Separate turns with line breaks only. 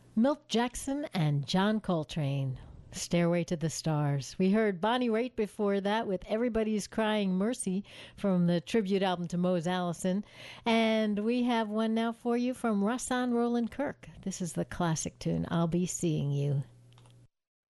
Milt Jackson and John Coltrane. Stairway to the Stars. We heard Bonnie Raitt before that with Everybody's Crying Mercy from the tribute album to Mose Allison. And we have one now for you from Rahsaan Roland Kirk. This is the classic tune, I'll Be Seeing You.